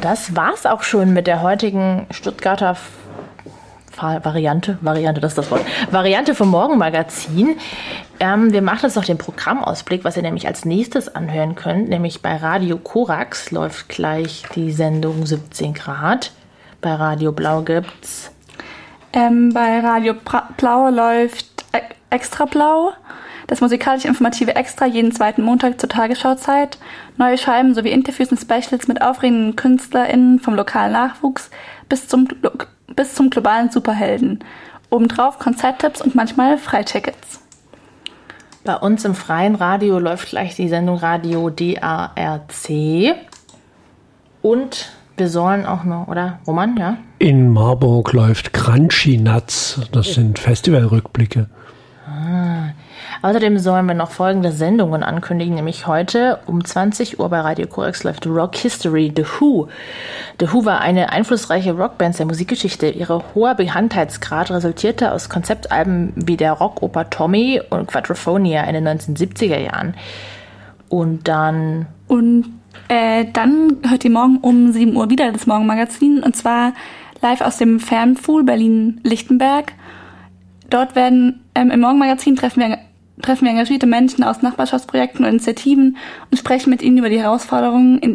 das war's auch schon mit der heutigen Stuttgarter Variante vom Morgenmagazin. Wir machen jetzt noch den Programmausblick, was ihr nämlich als nächstes anhören könnt. Nämlich bei Radio Korax läuft gleich die Sendung 17 Grad. Bei Radio Blau gibt's... bei Radio Blau läuft Extra Blau. Das musikalisch-informative Extra jeden zweiten Montag zur Tagesschauzeit. Neue Scheiben sowie Interviews und Specials mit aufregenden KünstlerInnen vom lokalen Nachwuchs bis zum globalen Superhelden. Obendrauf Konzerttipps und manchmal Freitickets. Bei uns im freien Radio läuft gleich die Sendung Radio DARC. Und wir sollen auch noch, oder Roman, ja? In Marburg läuft Crunchy Nuts. Das sind Festivalrückblicke. Außerdem sollen wir noch folgende Sendungen ankündigen, nämlich heute um 20 Uhr bei Radio Korax läuft Rock History, The Who. The Who war eine einflussreiche Rockband der Musikgeschichte. Ihre hoher Bekanntheitsgrad resultierte aus Konzeptalben wie der Rockoper Tommy und Quadrophonia in den 1970er Jahren. Und dann hört ihr morgen um 7 Uhr wieder das Morgenmagazin, und zwar live aus dem Fernpool Berlin-Lichtenberg. Dort werden im Morgenmagazin treffen wir engagierte Menschen aus Nachbarschaftsprojekten und Initiativen und sprechen mit ihnen über die Herausforderungen